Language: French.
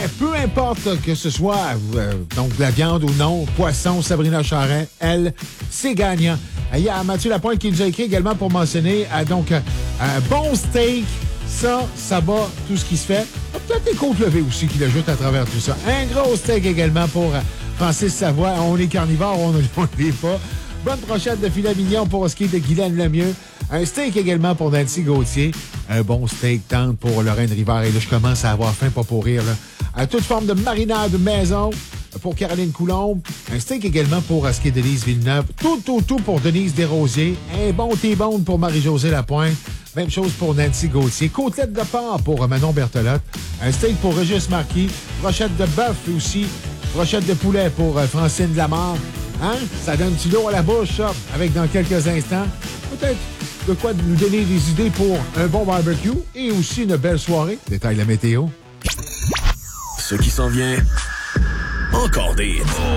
peu importe que ce soit donc de la viande ou non, poisson, Sabrina Charret, elle, c'est gagnant. Il y a Mathieu Lapointe qui nous a écrit également pour mentionner donc un bon steak. Ça bat tout ce qui se fait. Peut-être des côtes levées aussi qui l'ajoutent à travers tout ça. Un gros steak également pour Francis Savoie. On est carnivore, on ne l'est pas. Bonne brochette de filet mignon pour ce qui est de Guylaine Lemieux. Un steak également pour Nancy Gauthier. Un bon steak tendre pour Lorraine Rivard. Et là, je commence à avoir faim, pas pour rire. Là. Toute forme de marinade maison pour Caroline Coulombe. Un steak également pour ce qui est Denise Villeneuve. Tout pour Denise Desrosiers. Un bon T-bone pour Marie-Josée Lapointe. Même chose pour Nancy Gauthier. Côtelette de porc pour Manon Berthelot. Un steak pour Régis Marquis. Brochette de bœuf aussi. Brochette de poulet pour Francine Lamarre. Hein? Ça donne du lot à la bouche, ça, avec dans quelques instants. Peut-être de quoi nous donner des idées pour un bon barbecue et aussi une belle soirée. Détaille la météo. Ce qui s'en vient, encore des hits.